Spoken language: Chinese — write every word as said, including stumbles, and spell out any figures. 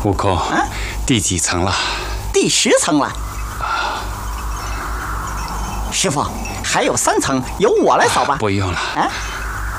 悟空，啊，第几层了？ 第十层了。师傅，还有三层，由我来扫吧。 啊、不用了。啊。